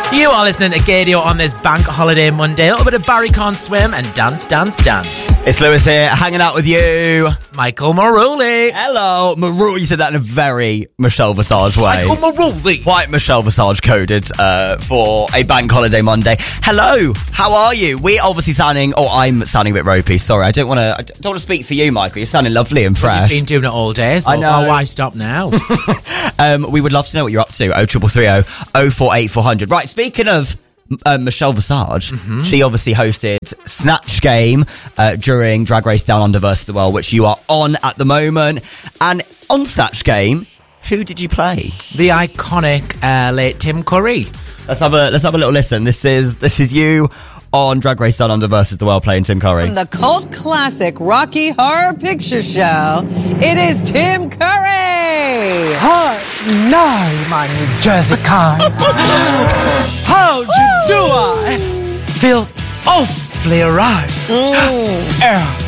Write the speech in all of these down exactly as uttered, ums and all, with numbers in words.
You are listening to Gadio on this bank holiday Monday. A little bit of Barry Can't Swim and Dance, Dance, Dance. It's Lewis here, hanging out with you. Michael Maruli. Hello. Maruli, you said that in a very Michelle Visage way. Michael Maruli. Quite Michelle Visage coded uh, for a bank holiday Monday. Hello, how are you? We're obviously sounding, oh, I'm sounding a bit ropey. Sorry, I don't want to I don't want to speak for you, Michael. You're sounding lovely and fresh. You've been doing it all day, so I know. oh, why stop now? um, we would love to know what you're up to. oh triple three oh oh four eight four hundred. Right, speaking of Uh, Michelle Visage, mm-hmm. she obviously hosted Snatch Game uh, during Drag Race Down Under versus the World, which you are on at the moment. And on Snatch Game, who did you play? The iconic uh, late Tim Curry. Let's have a let's have a little listen. This is this is you on Drag Race Down Under versus the World playing Tim Curry. From the cult classic Rocky Horror Picture Show, it is Tim Curry. Hi, no, my New Jersey kind. How do you do I feel awfully right? Mm.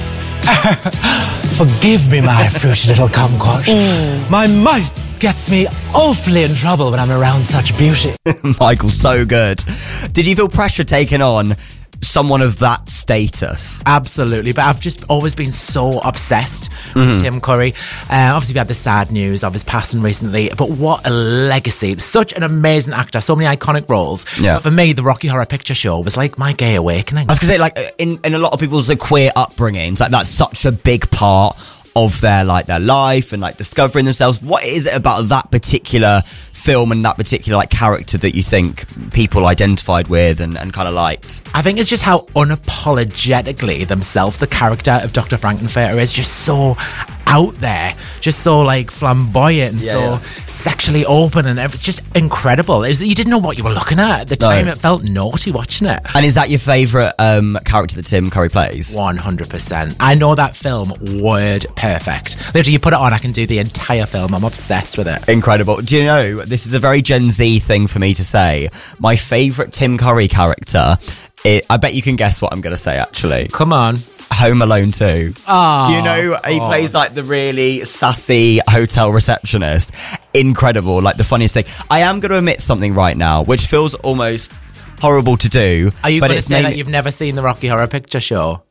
Forgive me, my fruity little kumquat. Mm. My mouth gets me awfully in trouble when I'm around such beauty. Michael, so good. Did you feel pressure taking on someone of that status? Absolutely, but I've just always been so obsessed Mm-hmm. with Tim Curry. Uh, obviously, we had the sad news of his passing recently, but what a legacy. Such an amazing actor, so many iconic roles. Yeah. But for me, the Rocky Horror Picture Show was like my gay awakening. I was going to say, like, in, in a lot of people's uh, queer upbringings, like, that's such a big part of their, like, their life and, like, discovering themselves. What is it about that particular film and that particular, like, character that you think people identified with and, and kind of liked? I think it's just how unapologetically themselves the character of Doctor Frankenfurter is, just so out there, just so like flamboyant and Yeah, so yeah. sexually open, and it's just incredible. It was, you didn't know what you were looking at at the time. No. It felt naughty watching it. And is that your favourite um, character that Tim Curry plays? one hundred percent. I know that film word perfect. Literally, you put it on, I can do the entire film. I'm obsessed with it. Incredible. Do you know, this is a very Gen Z thing for me to say. My favourite Tim Curry character, it, I bet you can guess what I'm going to say, actually. Come on. Home Alone two. Oh, You know, he God. plays like the really sassy hotel receptionist. Incredible, like the funniest thing. I am going to admit something right now, which feels almost horrible to do. Are you but going to it's say made- that you've never seen the Rocky Horror Picture Show?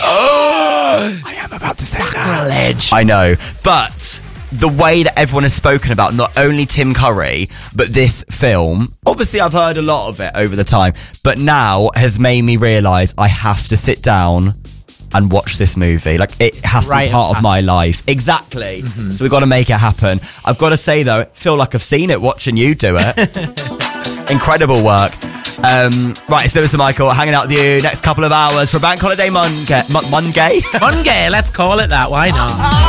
I am about to say that. Sacrilege. I know, but the way that everyone has spoken about not only Tim Curry, but this film, obviously I've heard a lot of it over the time, but now has made me realise I have to sit down and watch this movie. Like, it has Right, to be part it of has my life. Exactly. Mm-hmm. So we've got to make it happen. I've got to say, though, I feel like I've seen it watching you do it. Incredible work. Um, right, it's Lewis and Michael hanging out with you next couple of hours for Bank Holiday Monday. Monday? Monday, let's call it that. Why not?